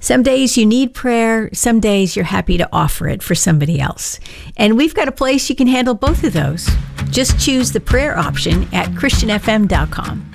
Some days you need prayer. Some days you're happy to offer it for somebody else. And we've got a place you can handle both of those. Just choose the prayer option at christianfm.com.